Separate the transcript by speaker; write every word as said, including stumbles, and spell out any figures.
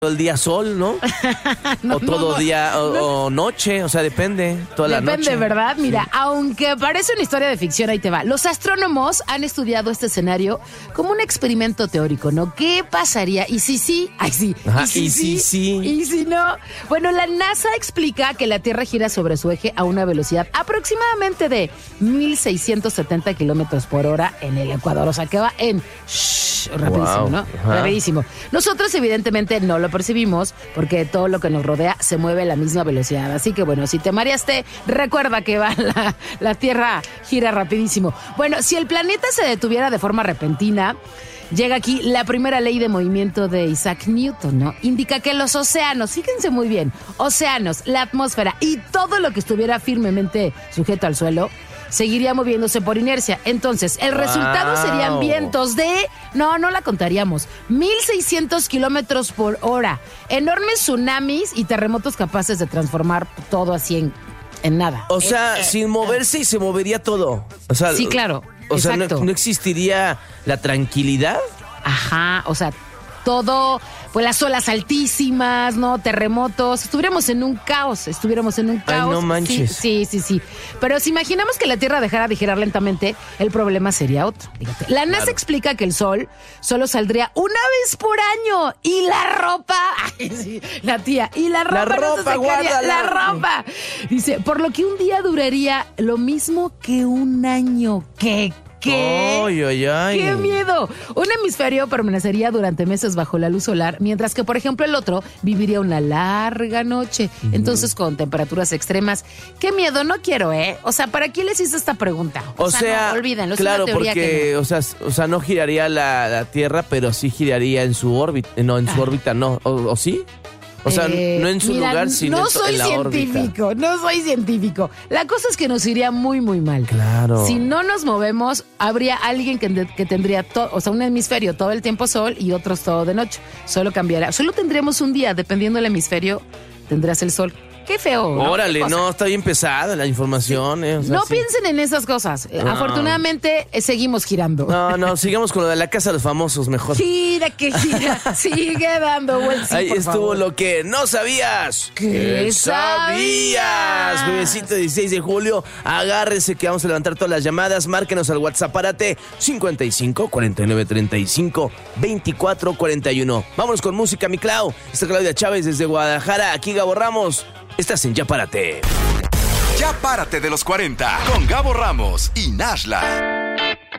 Speaker 1: todo el día sol, ¿no?
Speaker 2: no
Speaker 1: o todo
Speaker 2: no,
Speaker 1: día, o,
Speaker 2: no.
Speaker 1: o noche, o sea, depende, toda la noche.
Speaker 2: Depende, ¿verdad? Mira,
Speaker 1: Sí.
Speaker 2: aunque parece una historia de ficción, ahí te va. Los astrónomos han estudiado este escenario como un experimento teórico, ¿no? ¿Qué pasaría? ¿Y si sí? Ay, sí.
Speaker 1: Ajá,
Speaker 2: ¿Y si
Speaker 1: y si sí?
Speaker 2: ¿Y si no? Bueno, la NASA explica que la Tierra gira sobre su eje a una velocidad aproximadamente de mil seiscientos setenta kilómetros por hora en el Ecuador. O sea, que va en... Shh, rapidísimo,
Speaker 1: Wow.
Speaker 2: ¿no?
Speaker 1: Ajá.
Speaker 2: Rapidísimo. Nosotros, evidentemente, no lo percibimos porque todo lo que nos rodea se mueve a la misma velocidad. Así que, bueno, si te mareaste, recuerda que va la, la Tierra gira rapidísimo. Bueno, si el planeta se detuviera de forma repentina, llega aquí la primera ley de movimiento de Isaac Newton, ¿no? Indica que los océanos, fíjense muy bien, océanos, la atmósfera y todo lo que estuviera firmemente sujeto al suelo, seguiría moviéndose por inercia. Entonces, el
Speaker 1: Wow.
Speaker 2: resultado serían vientos de... No, no la contaríamos. mil seiscientos kilómetros por hora. Enormes tsunamis y terremotos capaces de transformar todo así en, en nada.
Speaker 1: O sea,
Speaker 2: Eh, eh,
Speaker 1: sin moverse y se movería todo. O sea,
Speaker 2: Sí, claro.
Speaker 1: O sea, no,
Speaker 2: exacto.
Speaker 1: no existiría la tranquilidad.
Speaker 2: Ajá, o sea, todo, pues las olas altísimas, ¿no? Terremotos, estuviéramos en un caos, estuviéramos en un
Speaker 1: Ay,
Speaker 2: caos.
Speaker 1: no manches.
Speaker 2: Sí, sí, sí, sí. Pero si imaginamos que la Tierra dejara de girar lentamente, el problema sería otro. Fíjate. La NASA
Speaker 1: Claro.
Speaker 2: explica que el Sol solo saldría una vez por año y la ropa, ay, sí, la tía, y la ropa, no se
Speaker 1: ropa,
Speaker 2: secaría,
Speaker 1: guárdala.
Speaker 2: la ropa. Dice, por lo que un día duraría lo mismo que un año. ¿Qué? ¿Qué?
Speaker 1: Ay, ay, ay.
Speaker 2: ¡Qué miedo! Un hemisferio permanecería durante meses bajo la luz solar, mientras que, por ejemplo, el otro viviría una larga noche, entonces con temperaturas extremas. ¡Qué miedo! No quiero, ¿eh? O sea, ¿para quién les hice esta pregunta?
Speaker 1: O, sea,
Speaker 2: no, olvídenlo, es
Speaker 1: claro,
Speaker 2: una teoría
Speaker 1: porque,
Speaker 2: que
Speaker 1: o sea, o sea, no giraría la, la Tierra, pero sí giraría en su órbita. No, en su
Speaker 2: Ah.
Speaker 1: órbita no. ¿O, o sí? O sea,
Speaker 2: Eh,
Speaker 1: no en su
Speaker 2: mira,
Speaker 1: lugar, sino
Speaker 2: no
Speaker 1: en, to-
Speaker 2: soy
Speaker 1: en la órbita.
Speaker 2: científico, no soy científico. La cosa es que nos iría muy, muy mal.
Speaker 1: Claro.
Speaker 2: Si no nos movemos, habría alguien que, que tendría, to- o sea, un hemisferio todo el tiempo sol y otros todo de noche. Solo cambiará. Solo tendríamos un día, dependiendo del hemisferio, tendrás el sol. Qué feo. ¿no?
Speaker 1: Órale,
Speaker 2: Qué cosa.
Speaker 1: no, está bien pesada la información. Eh, o sea,
Speaker 2: No
Speaker 1: sí.
Speaker 2: piensen en esas cosas. Eh,
Speaker 1: No.
Speaker 2: Afortunadamente, eh, seguimos girando.
Speaker 1: No, no, sigamos con lo de la casa de los famosos mejor.
Speaker 2: Gira que gira, sigue dando vueltas.
Speaker 1: Ahí
Speaker 2: por
Speaker 1: estuvo
Speaker 2: favor.
Speaker 1: lo que no sabías.
Speaker 2: ¿Qué sabías?
Speaker 1: Juevesito dieciséis de julio, agárrese que vamos a levantar todas las llamadas. Márquenos al WhatsApp, párate cincuenta y cinco, cuarenta y nueve, treinta y cinco, veinticuatro, cuarenta y uno. Vámonos con música, mi Clau. Está Claudia Chávez desde Guadalajara. Aquí Gabo Ramos. Estás en Ya Párate.
Speaker 3: Ya párate de los cuarenta con Gabo Ramos y Nashla.